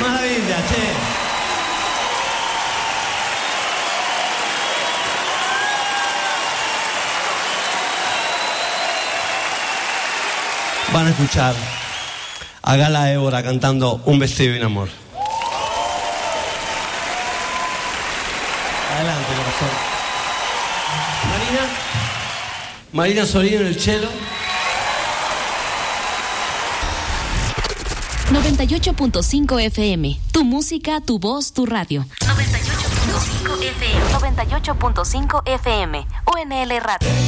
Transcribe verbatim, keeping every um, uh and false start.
maravilla, che. Van a escuchar a Gala Évora cantando Un vestido y un amor. Adelante, corazón. Marina. Marina Sorino en el cello. noventa y ocho punto cinco F M. Tu música, tu voz, tu radio. noventa y ocho punto cinco F M. noventa y ocho punto cinco F M. U N L Radio.